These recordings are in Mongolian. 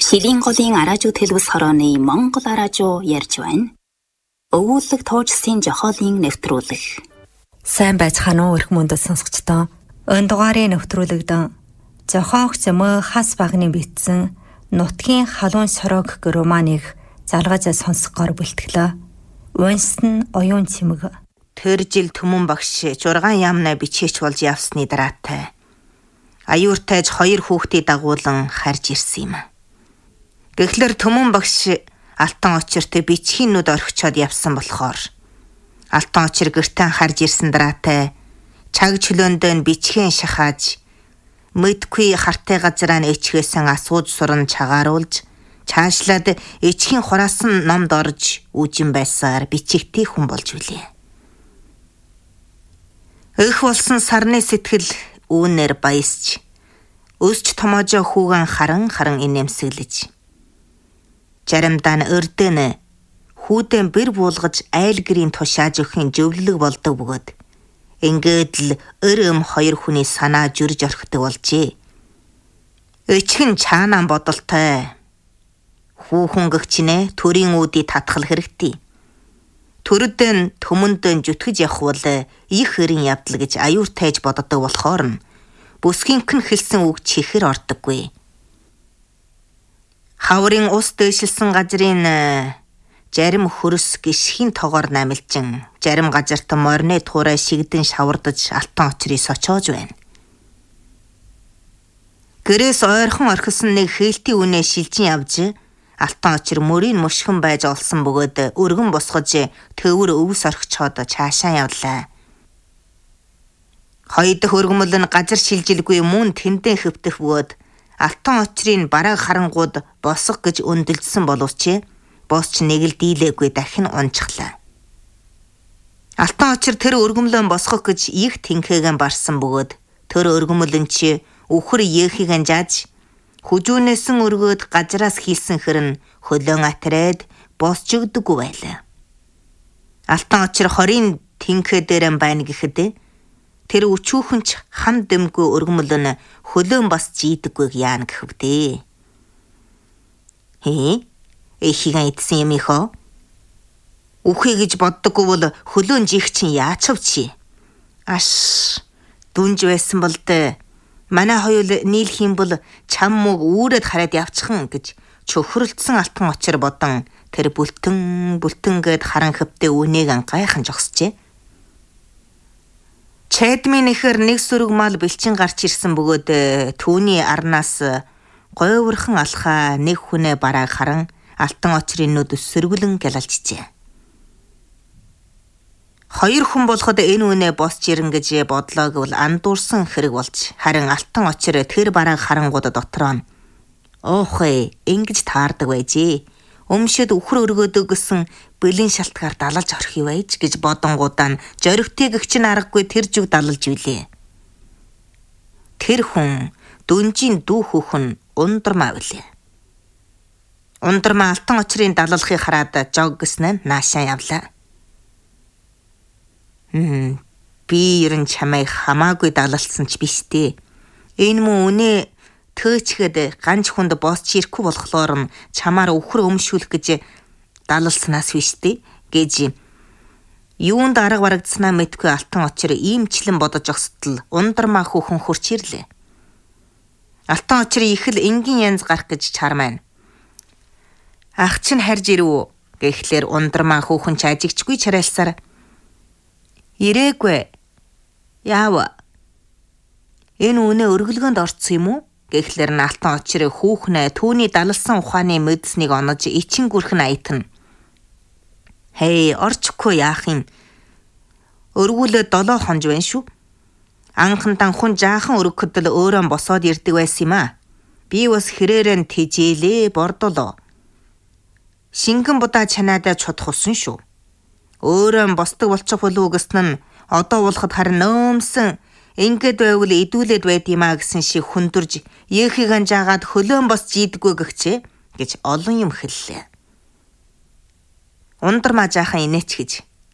Шилийн голын араажуу төлөвс хорооны Монгол араажуу ярьж байна. Өвүүлэг туужсын жохоолын нэвтрүүлэг. Сайн байцгаана уу эрх мөндөд сонсогчдоо. Өн дугаарын нэвтрүүлэгдэн зохиогч мө хас багны бичсэн Нутгийн халуун сорог гэх романыг залгаж сонсгоор бэлтгэлээ. Унсан оюун цэмэг. Тэр жил Түмэн багш 6 яамнаа бичээч болж явсны дараатай. Аюуртайж 2 хүүхдийг дагуулan харж ирсэн юм. Гэхлээр Түмэн багш Алтан очирт бичгийн нүд орхичоод явсан болохоор Алтан очир гэртээ харж ирсэн дараатай чаг чөлөөндөө бичгийн шахааж мэдгүй хартай газараа ичгээсэн асууж суран чагааруулж чаашлаад ичхийн хураасан номд орж үжин байсаар бичигтэй хүн болж үлээ. Эх болсон сарны сэтгэл үүнээр баясч өсч томоожоо хүүгэн харан инээмсэглэж жарамдаа нь өрдөн хүүдэн бэр буулгаж айл гэрийн тушааж өгхийн зөвлөлөг болдог бөгөөд ингээд л өрөм 2 хүний санаа жүрж орхидог болжээ. Өчгөн чаанаа бодолтой. Хүүхэн гэгчнээ төрийн үүдийг татхал хэрэгтэй. Төрөдөн төмөндөн зүтгэж явах бол их хэрийн явдал гэж аюур тайж боддог болохоор нь бүсгийнхэн хэлсэн үг чихэр ордоггүй. Хаврын ус дэвшилсэн газрын зарим хөрс гисхийн тоогоор намилжин зарим газарт морины туурай шигдэн шавардаж Алтан очрыг сочоож байна. Гэрээс ойрхон орхисон нэг хээлтийн үнэ шилжин явж Алтан очир мөрийн мөшгөн байж олсон бөгөөд өргөн босгож төвөр өвс орхичоод цаашаа явлаа. Хоёр дахь өргөмөл нь газар шилжилгүй мөн тэндэн хөвтөх бөгөөд Алтан очрын бараг харангууд босго гэж өндөлдсөн боловч босч нэг л дийлээгүй дахин унчглаа. Алтан очир тэр өргөмлөн босгох гэж их тэнхэгэн барсан бөгөөд тэр өргөмлөн чи үхэр ээхийг анжааж хүжүүнээсэн өргөөд газраас хийсэн хэрн хөлөөн атраад босч өгдөггүй байлаа. Алтан очир 20 тэнхээ дээрэн байна гэхэд тэр өчүүхэнч хам дэмгүй өргөмлөн хөлөөн бас жийдэггүй яана гэхвдээ. Эхийгэн идсэн юм ихо. Үхээ гэж боддоггүй бол хөлөөн жих чин яачвчи. Аш дүнж байсан бол дэ. Манай хоёул нийлх юм бол чам мөг үүрээд хараад явчихан гэж чөхрөлдсөн Алтан очир бодон тэр бүлтэн гээд харан хөвтөө үнийг гайхан жогсжээ. Чэдмийн ихэр нэг сүрэг мал бэлчин гарч ирсэн бөгөөд түүний арнаас гойворхон алхаа нэг хүнээ барааг харан Алтан очрын нүд сөргөлөн гялалжжээ. 2 хүн болоход энэ үнэ босч ирэн гэж бодлоо гэвэл андуурсан хэрэг болж харин Алтан очир тэр барааг харангууд дотроо нь оохой ингэж таардаг байжээ. Өмшөд үхэр өргөөдөг гэсэн бэлэн шалтгаар далалж орхив байж гэж бодонгуудаа нь зоригтыг гэгч нь аргагүй тэр зүг далалж үлээ. Тэр хүн дүнжийн дүү хүүхэн ундрмаа үлээ. Ундрмаа Алтан очрын далалхыг хараад жог гэснээр наашаа явлаа. Би ерэн чамайг хамаагүй далалсан ч биш дээ. Энэ мөн үнэ төөчгээд ганц хүнд босч ирэхгүй болохоор нь чамаар үхэр өмшүүлэх гэж далалснаас биш дээ гэж юунд арга барагдсанаа мэдгүй Алтан очир иймчлэн бодож огсдол ундрмаа хүүхэн хурч ирлээ. Алтан очир их л энгийн янз гарах гэж чармайна. Ах чинь харж ирв гэхлээр ундрмаа хүүхэн ч ажигчгүй чарайлсаар ирээгүй. Яав. Энэ үнэ өргөлгөөнд орцсон юм уу? Гэхлээр нь Алтан очир хүүхнээ түүний далалсан ухааны мэдснийг онож ичин гүрхэн аятна. Орчихгүй яах юм. Өргүүлээ 7 хонж байна шүү. Анхандан хүн жаахан өргөхөд л өөрөө босоод ирдэг байсан юм аа. Би бас хэрээрэн тижээлээ бордолоо. Шингэн будаа чанаадаа чодох усан шүү. Өөрөө босдог болчих болов гэсэн нь одоо болоход харин нөөмсөн ингээд байвал идүүлээд байд юм а гэсэн шиг хүндүрж ээхийг анжаагаад хөлөөн бос жийдэггүй гэгчээ гэж олон юм хэллээ. Ундрмаа жаахан инээч гэж.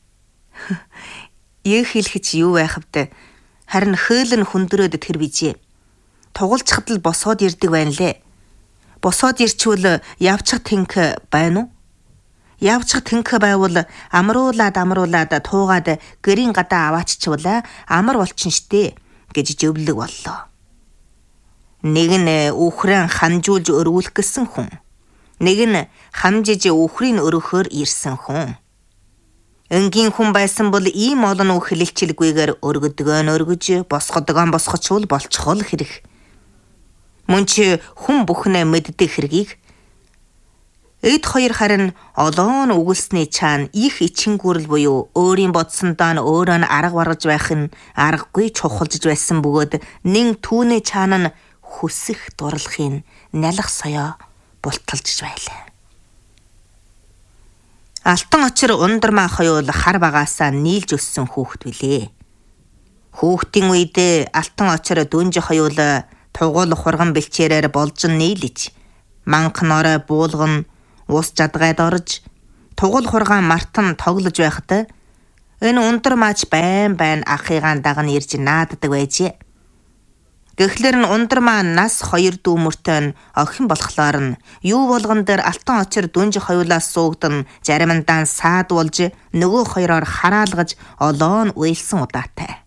Ээх хэлэх чи юу байх вэ? Харин хөөлн хүндрөөд тэр бижээ. Тугалцхад л босоод ирдэг байна лээ. босоод ирчвэл явчих тэнх байна уу? Явчих тэнх байвал амруулаад туугаад гэрийн гадаа авааччвал амар болчин штэ гэж зөвлөг боллоо. Нэг нь үхрэн хамжуулж өргүүлэх гэсэн хүн. Нэг нь хамжиж үхрийг өргөхөөр ирсэн хүн. Энгийн хүн байсан бол ийм олон үг хэлэлчилгүйгээр өргөж босгочвол болчихол хэрэг. Мөн чи хүн бүхнээ мэддэг хэргийг эд хоёр харин олоон үгэлсний чаана их ичингүүрэл буюу өөрийн бодсондоо нь өөрөө нь арга баргаж байх нь аргагүй чухалж байсан бөгөөд нэн түүний чаана нь хүсэх дурлахын нялх соёо булталж байлаа. Алтан очир ундрмаа хоёул хар багаасаа нийлж өссөн хүүхэд билээ. Хүүхдийн үед алтан очир дүнж хоёул тугуул хурган бэлчээрээр болж нийлж, манх норой буулган ус жадгайд орж, тугуул хургаан мартан тоглож байхад энэ ундрмаач байн ахыгаа даган ирж нааддаг байжээ. Гэхлээр нь ундрмаа нас 2 дүүмөртэй нь охин болохлоор нь юу болгон дээр алтан очир дүнж хоёулаас суугдан заримдаа саад болж нөгөө хоёроор хараалгаж олоон уйлсан удаатай.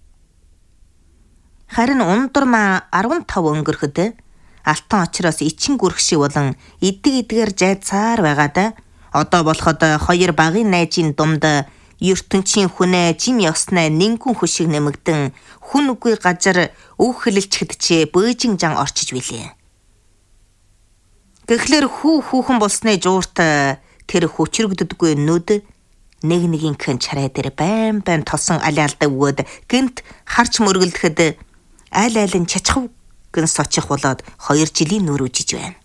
Харин ундрмаа 15 өнгөрөхөд алтан очроос ичин гүрхши болон эдгээр жайцаар байгаад одоо болоход хоёр багын найзын думд ертөнцийн хүнээ жим ёсноо нингүн хүшиг нэмэгдэн хүн үгүй газар өг хэлэлчгэдчээ бөөжин жан орчиж билээ. Гэхлээр хүүхэн болсны жуурт тэр хүчрэгддэггүй нүд нэгнийхэн чарай дээр байн тосон алиалдаг өгөөд гэнт харч мөргөлдөд аль нь чачхав гэн сочих болоод 2 жилийн нүр үжиж байна.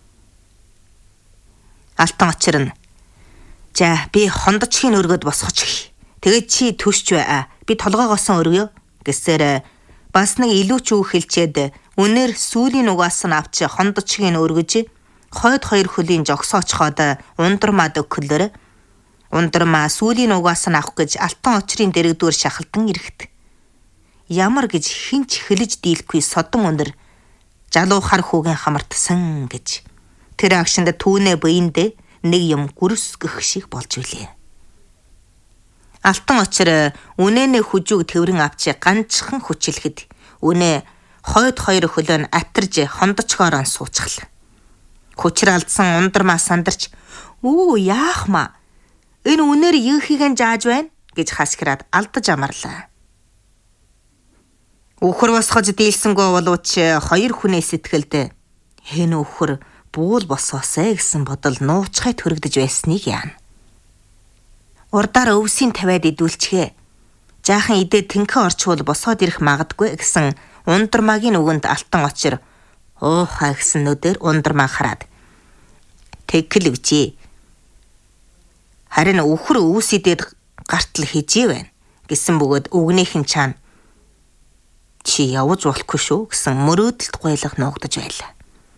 Алтан очир нь "За би хондочхийн өргөд босгочих. Тэгээд чи төсч бай. Би толгоогоосон өргөё" гэсээр бас нэг илүү ч үг хэлчээд үнээр сүүлийн угаас нь авч хондочхийн өргөж хойд 2 хөлийн жогсоочхоод ундрмаад өгөхлөөр ундрмаа сүүлийн угаас нь авах гэж алтан очрын дэрэгдүүр шахалдан ирэхт. Ямар гэж хинч хэлж дийлэхгүй содон өнөр жалуу хар хүүгийн хамартсан гэж тэр агшинд түүнээ биендээ нэг юм гүрсгэх шиг болж үлээ. Алтан очир үнэнэ хүжүүг тэврэн авч ганцхан хүчилгэд үнэ хойд 2 хөлөө нь атарж хондочгоор суучихлаа. Хүчээр алдсан ундрмаа сандарч "Өө яах маа? Энэ үнээр юухийг зааж байна?" гэж хасхираад алдаж амарлаа. Үхэр босгож дийлсэнгөө болооч 2 хүний сэтгэлд "Хэн үхэр буул босоосэй" гэсэн бодол нуучхай төрөгдөж байсныг яана. Урдаар өвсийн тавиад идүүлчихээ. Жаахан идээд тэнхээ орчвол босоод ирэх магадгүй гэсэн ундрмаагийн үгэнд алтан очир уухай гэсэн нүдээр ундрмаа хараад "Тэгл үжи. Харин үхэр өвс идээд гартал хижээ байна" гэсэн бөгөөд үгнийхэн чаана "Чи явж болохгүй шүү" гэсэн мөрөөдөлт гойлох нуугдаж байлаа.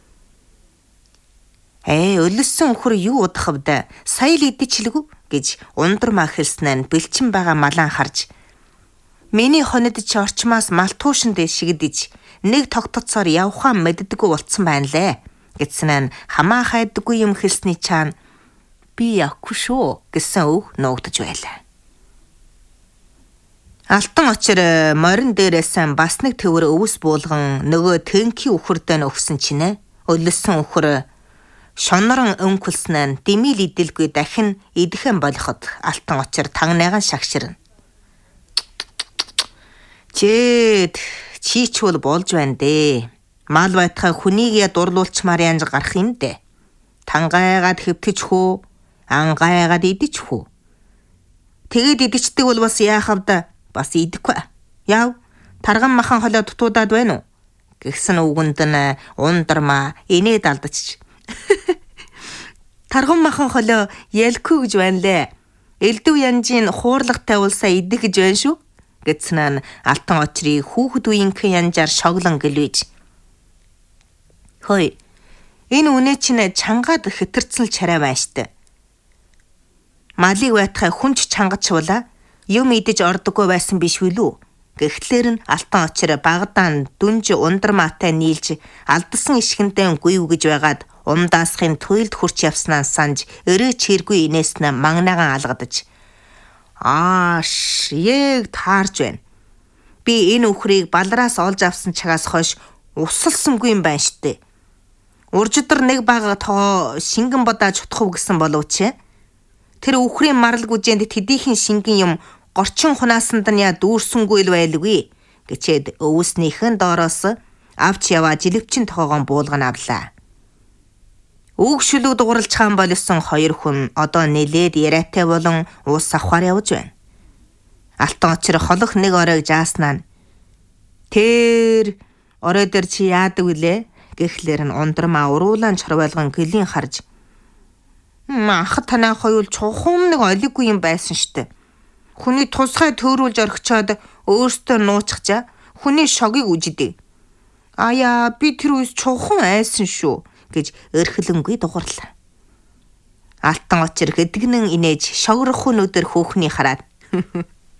Өлөссөн үхэр юу удахвд сая л идчихлгүй гэж ундрмаа хэлснээр бэлчин байгаа малан харж "Миний хонид чи орчмаас малтуушин дээр шигдэж нэг тогтоцоор явхаа мэддэггүй болцсон байна лээ" гэснээр хамаа хайдаггүй юм хэлсний чаана "Би явахгүй шүү" гэсэн үг нуугдаж байлаа. Алтан очир морин дээрээс бас нэг төвөр өвс буулган нөгөө тэнхи үхэрдээ өгсөн чинээ өлөссөн үхэр шонорон өнгөлснээр димил идэлгүй дахин идэхэн болоход алтан очир тагнайган шагширна. "Чээд чийч бол болж байна дээ. Мал байтхай хүнийг дурлуулчмаар янз гарах юм дээ. Тангайгаад хэвтэж хөө, ангайгаад идэж хөө. Тэгэд идчихдэг бол бас яахавда бас идэхгүй. Яв, тарган махан холоо дутуудаад байна уу?" Гэсэн үгэнд нь ундрмаа инээд алдчих. "Тарган махан холоо ялгүй гэж байна лээ. Элдв янжийн хуурлагтай улсаа идэх гэж байна шүү" гэсэн нь алтан очрыг хүүхэд үеийнхэн янжаар шоглон гэлвэж "Хөөе, энэ үнэ чинь чангаад хэтэрцэн чарай байна штэ. Малыг байтхай хүнч чангачвала юм идэж ордоггүй байсан биш үлээ." Гэхлээр нь алтан очир багадаа дүнж ундрмаатай нийлж алдсан ишгэнтэй гүйвгэж байгаад Умдаасхын туйлд хурч явснаа санж өрөө чиргүй инээснэ магнаагаан алгадаж. Яг таарж байна. Би энэ үхрийг балраас олж авсан чагаас хойш усалсангүй юм байна штэ. Уржидар нэг бага тоо шингэн бодоож утхав гэсэн боловч тэр үхрийн марал гүжээнд тэдийнхэн шингэн юм горчин хунаасанд нь яа дүүрсэнгүй л байлгүй гэчээд өвснийхэн доороос авч яваа жилвчин тоогоон буулган авлаа. Үг шүлэг дууралж хаан болсон 2 хүн одоо нэлээд яриатай болон уус авахаар явж байна. Алтан очир холох нэг оройг жааснаа тэр орой дээр чи яадаг вүлээ гэхлээр нь ундрмаа уруулаан чорвайлган гэлийн харж ах танай хоёул чухам нэг олиггүй юм байсан штэ. Хүний тусгай төөрүүлж орхичоод өөртөө нууцчаа хүний шогийг үжидэг. Би тэр үс чухам айсан шүү гэж өрхлөнгүй дугуурлаа. Алтан очир гэдгнэн инээж шогрох өнөдөр хөөхний хараад